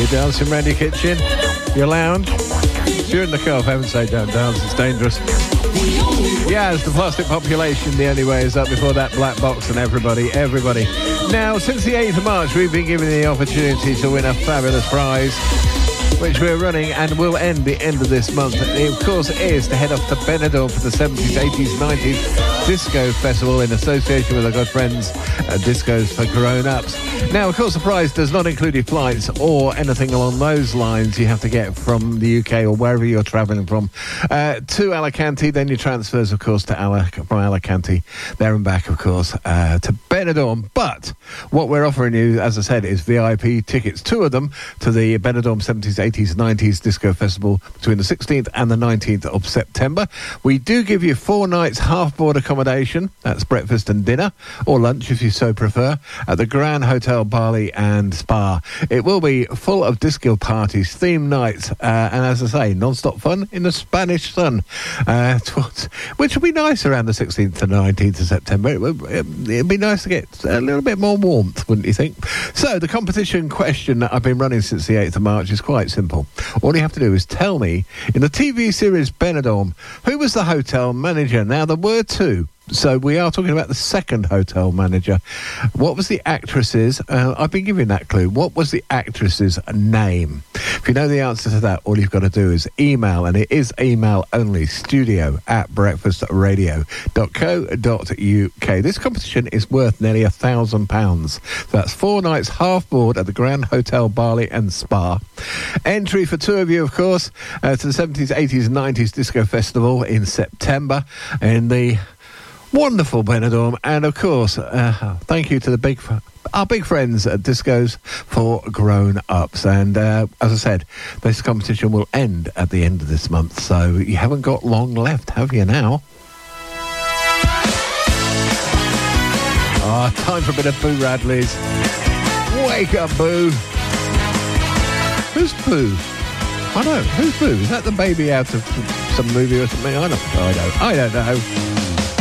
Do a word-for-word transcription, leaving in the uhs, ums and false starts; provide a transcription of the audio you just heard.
You're dancing around your kitchen, your lounge. If you're in the car, for heaven's sake, don't dance, it's dangerous. Yeah, as the plastic population, the only way is up before that black box and everybody, everybody. Now, since the eighth of March, we've been given the opportunity to win a fabulous prize, which we're running and will end the end of this month. It, of course, is to head off to Benidorm for the seventies, eighties, nineties Disco Festival in association with our good friends at Discos for Grown-Ups. Now, of course, the prize does not include your flights or anything along those lines you have to get from the U K or wherever you're travelling from uh, to Alicante. Then your transfers, of course, to Ala- from Alicante, there and back, of course, uh, to Benidorm. But what we're offering you, as I said, is V I P tickets, two of them, to the Benidorm seventies, eighties, nineties Disco Festival between the sixteenth and the nineteenth of September. We do give you four nights half-board accommodation. That's breakfast and dinner, or lunch if you so prefer, at the Grand Hotel Bali and Spa. It will be full of disco parties, theme nights, uh, and as I say, non-stop fun in the Spanish sun, uh, which will be nice around the sixteenth and nineteenth of September. It would, it'd be nice to get a little bit more warmth, wouldn't you think? So the competition question that I've been running since the eighth of March is quite simple. All you have to do is tell me, in the T V series Benidorm, who was the hotel manager? Now, there were two. So we are talking about the second hotel manager. What was the actress's, uh, I've been giving that clue, what was the actress's name? If you know the answer to that, all you've got to do is email, and it is email only, studio at breakfast radio dot co dot uk. This competition is worth nearly a thousand pounds. That's four nights half board at the Grand Hotel Bali and Spa. Entry for two of you, of course, uh, to the seventies, eighties, nineties Disco Festival in September in the wonderful Benidorm, and of course, uh, thank you to the big, our big friends at Discos for Grown-Ups. And uh, as I said, this competition will end at the end of this month, so you haven't got long left, have you now? Ah, oh, time for a bit of Boo Radleys. Wake up, Boo. Who's Boo? I know. Who's Boo? Is that the baby out of some movie or something? I don't. I don't. I don't know.